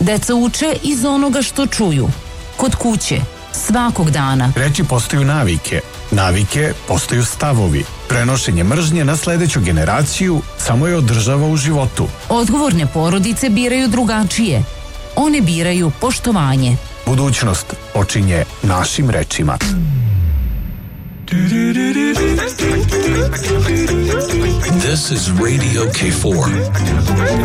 Deca uče iz onoga što čuju. Kod kuće, svakog dana. Reči postaju navike. Navike postaju stavovi. Prenošenje mržnje na sledeću generaciju samo je održava u životu. Odgovorne porodice biraju drugačije. One biraju poštovanje. Budućnost počinje našim rečima. This is Radio K4.